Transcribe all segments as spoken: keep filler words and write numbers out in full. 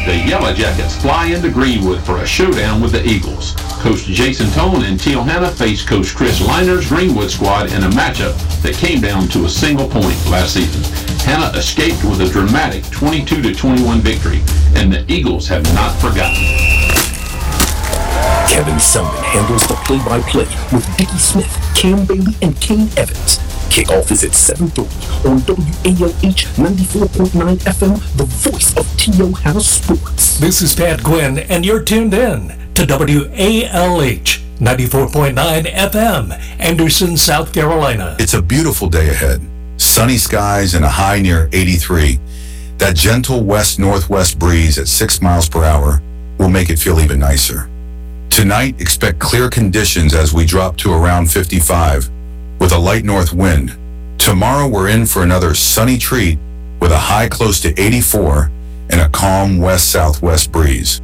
The Yellow Jackets fly into Greenwood for a showdown with the Eagles. Coach Jason Tone and Teal Hanna faced Coach Chris Liner's Greenwood squad in a matchup that came down to a single point last season. Hanna escaped with a dramatic twenty-two to twenty-one victory, and the Eagles have not forgotten. Kevin Sumlin handles the play-by-play with Dickie Smith, Cam Bailey, and Kane Evans. Kickoff is at seven thirty on W A L H ninety-four point nine F M, the voice of T O House Sports. This is Pat Quinn, and you're tuned in to W A L H ninety-four point nine F M, Anderson, South Carolina. It's a beautiful day ahead. Sunny skies and a high near eighty-three. That gentle west-northwest breeze at six miles per hour will make it feel even nicer. Tonight, expect clear conditions as we drop to around fifty-five with a light north wind. Tomorrow, we're in for another sunny treat with a high close to eighty-four and a calm west-southwest breeze.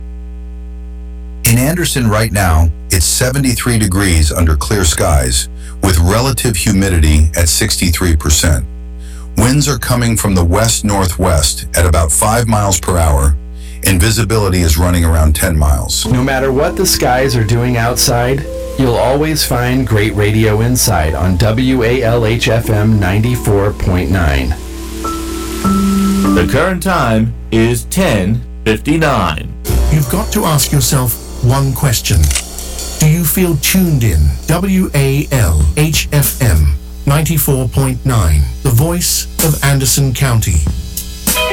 In Anderson right now, it's seventy-three degrees under clear skies with relative humidity at sixty-three percent. Winds are coming from the west-northwest at about five miles per hour, and visibility is running around ten miles. No matter what the skies are doing outside, you'll always find great radio inside on W A L H F M ninety-four point nine. The current time is ten fifty-nine. You've got to ask yourself one question. Do you feel tuned in? W A L H F M ninety-four point nine, the voice of Anderson County.